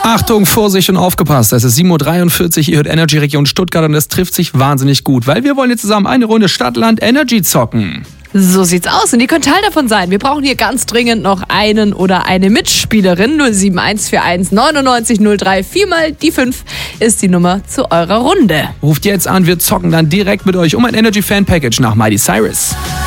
Achtung, Vorsicht und aufgepasst. Es ist 7.43 Uhr, ihr hört Energy Region Stuttgart und es trifft sich wahnsinnig gut, weil wir wollen jetzt zusammen eine Runde Stadtland Energy zocken. So sieht's aus und ihr könnt Teil davon sein. Wir brauchen hier ganz dringend noch einen oder eine Mitspielerin. 07141 99 03 4 mal die 5 ist die Nummer zu eurer Runde. Ruft jetzt an, wir zocken dann direkt mit euch um ein Energy Fan Package nach Miley Cyrus.